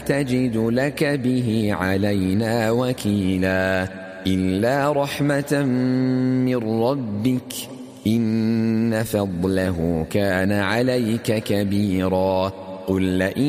تجد لك به علينا وكيلا إلا رحمة من ربك إن فضله كان عليك كبيرا قل لئن